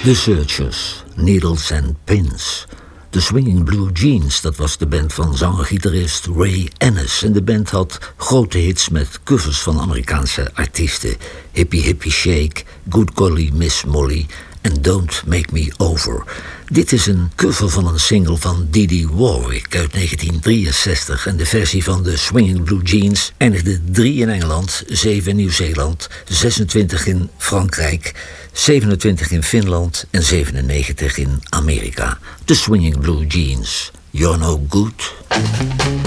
The Searchers, Needles and Pins. De Swinging Blue Jeans, dat was de band van zanger-gitarist Ray Ennis. En de band had grote hits met covers van Amerikaanse artiesten. Hippie Hippie Shake, Good Golly Miss Molly en Don't Make Me Over. Dit is een cover van een single van Didi Warwick uit 1963. En de versie van de Swinging Blue Jeans eindigde 3 in Engeland, 7 in Nieuw-Zeeland, 26 in Frankrijk, 27 in Finland en 97 in Amerika. De Swinging Blue Jeans. You're no good.